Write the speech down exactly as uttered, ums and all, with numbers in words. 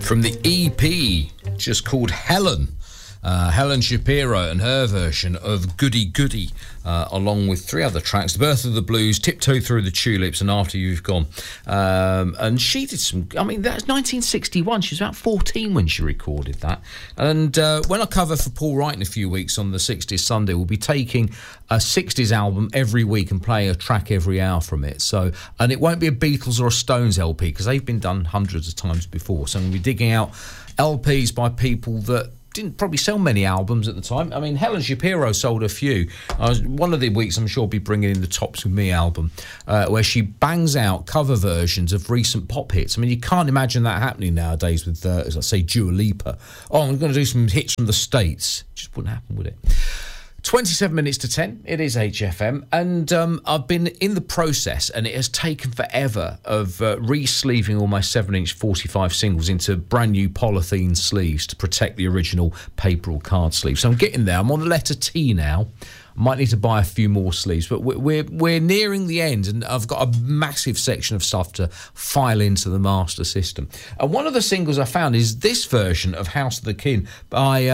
from the E P, just called Helen. Uh, Helen Shapiro and her version of Goody Goody, uh, along with three other tracks: The Birth of the Blues, Tiptoe Through the Tulips, and After You've Gone. Um, and she did some, I mean, that's nineteen sixty-one. She was about fourteen when she recorded that. And uh, when I cover for Paul Wright in a few weeks on the sixties Sunday, we'll be taking a sixties album every week and playing a track every hour from it. So, and it won't be a Beatles or a Stones L P, because they've been done hundreds of times before. So I'm going to be digging out L Ps by people that didn't probably sell many albums at the time. I mean, Helen Shapiro sold a few. I was, one of the weeks, I'm sure, will be bringing in the Tops With Me album, uh, where she bangs out cover versions of recent pop hits. I mean, you can't imagine that happening nowadays with, uh, as I say, Dua Lipa. Oh, I'm going to do some hits from the States. It just wouldn't happen, would it? twenty-seven minutes to ten, it is H F M, and um, I've been in the process, and it has taken forever, of uh, re-sleeving all my seven inch forty-five singles into brand new polythene sleeves to protect the original paper or card sleeve. So I'm getting there. I'm on the letter T now. I might need to buy a few more sleeves, but we're, we're we're nearing the end, and I've got a massive section of stuff to file into the master system. And one of the singles I found is this version of House of the King by